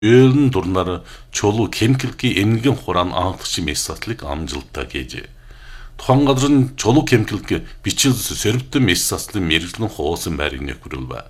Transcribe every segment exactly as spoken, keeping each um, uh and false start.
Öğün durumları çolu kemkilki emnigen xoran anıqtışı mesatlık amcılıkta gece. Tuhan kadırın çolu kemkilki biçilisi sörüptü mesatlı meriklinin xoğusun bәріне күрілбә.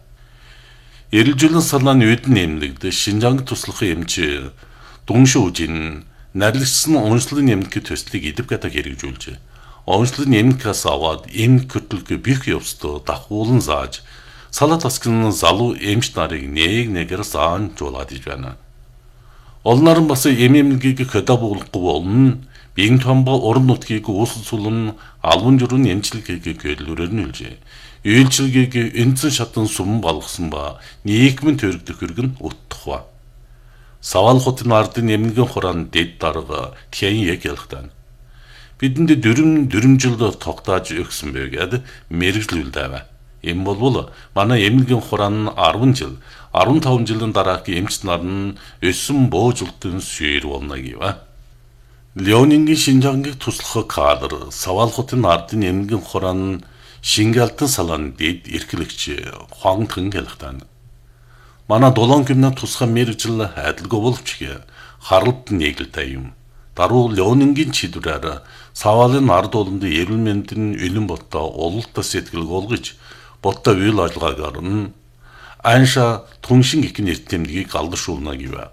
Eril salan ödün emlikdi Şinjangi tuslukı emçi, Dongşu ucin, Nərlikçisinin onçlılığın emlikki töstlik edip kata gerek jölçi. Onçlılığın emlikka savad, emlik kürtülkü büyük yopstu, daqoğulun zaç, Salat askının zalu emçnarı neyeg neger sağın joladı jana. Onların bası ememligiga köda boğulukku olun, beyin tuanba orun otgiga osul sulun, alvun jurun emçiligiga köylürün ülce. Öylçilgiga öntsin şattın sumun balıqsın ba, neyekmin törükті kürgün ottuq va. Saval xotin ardın emligen xoran deyt darıga, tiyen yek elxtan. Бидінде дүрім дүрім жылды тоқтажы өксін бөгеді меріжлі үлдәвә. Ем бол-болы, мана емілген хоранын арвын жыл, арвын тавын жылдың дарақы емчінарының өсім боу жылдың сүйері олына кейва. Леонинги Шинжанги туслықы қадыр, савал хотын ардын емілген хоранын Шингалтын салан дейд еркілікчі, қуаң тың келіқтан. Мана долан күннен тусқа мерік жылы әділгі болып чіге, қарылыптың егіл тайым. Дару Леонингин чидурары, савалын арды олынды ерілмендін өлім ботта олықта сеткілгі олғыч, ботта өл ажылға қарын, айынша 통신 екін ертемдігі қалды шулына кева.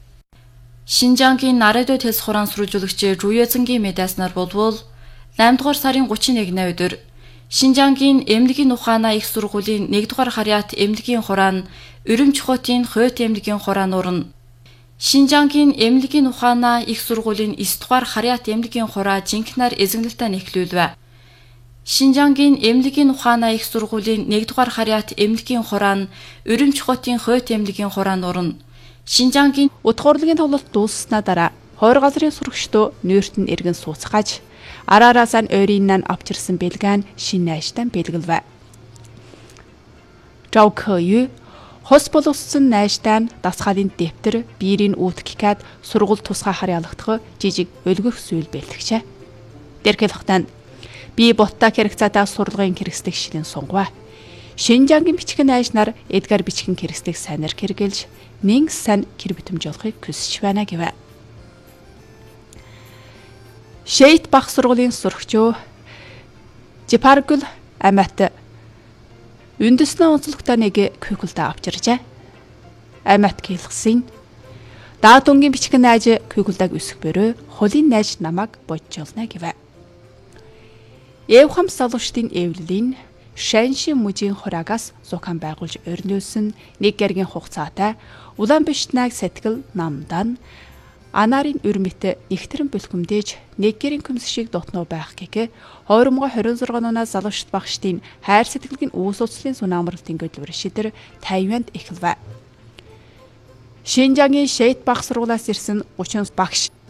Шинжангийн нарадо тес хоран сүрүүжүүлэгч Жуёцэнгийн медаснаар болвол найман дугаар сарын гучин нэгний өдөр Шинжангийн эмнэлгийн ухаанаа их сургуулийн нэг дугаар харьяат эмнэлгийн хураан Өрөмч хотын Хойт эмнэлгийн хураан орно. Шинжангийн эмнэлгийн ухаанаа их сургуулийн эс дугаар харьяат эмнэлгийн хураа жинхнээр эзэмнэлтээ нэхлүүлвэ. Шинжангийн эмнэлгийн ухаанаа их сургуулийн нэг дугаар харьяат эмнэлгийн хураан Өрөмч хотын Хойт эмнэлгийн хураан орно. Шинжангийн утгуурлын тоглолт дуусснаа дараа хойр газрын сурагчдоо нүүртэн эргэн сууцгааж араараасаа ойрыннан авчирсан бэлгэн шин найштан бэлгэлвэ. Жаукхою хос боловсон найштан дасгалын дэвтэр биерийн үүтгэхэд сургууль тусгай харьяалагдах жижиг өлгөх зүйл бэлтгэжээ. Дэрхэлхтан би ботта хэрэгцээтэй сурлагын хэрэгслэг шилэн сунгава. Шинжангийн бичгэн найшнаар Эдгар бичгэн хэрэгслэг сайнаар хэрэгэлж нэн сан гэр битэмж олохыг хүсэж байна гэвэ. Шейт бах сургуулийн сурагчуу Жипаргул Амат үндэснээ онцлогтой нэг күйгүлдэ авчиржээ. Амат гэлгсэн даатунгийн бичгэн найж күйгүлдэг өсөх бөрөө холын найж намайг боджолно гэвэ. Эвхам салуштын эвлэлийн Шэнши мужийн хураагаас зухан байгуулж өрнөөсөн нэг гэргийн хугацаатай улаан бишнаг сэтгэл намдан анарын өрмөт нэгтрэн бэлгүмдэж нэг гэрийн көмс шиг дотноо байх гэгэ хойромгоо хорин зураг оноо залуучт багштын хайр сэтгэлгийн үүс уцлын сунамралтын хөдөлмөр шидэр Тайванд эхэлвэ. Шинжангийн Шейт бах сургуулиас ирсэн гучин багш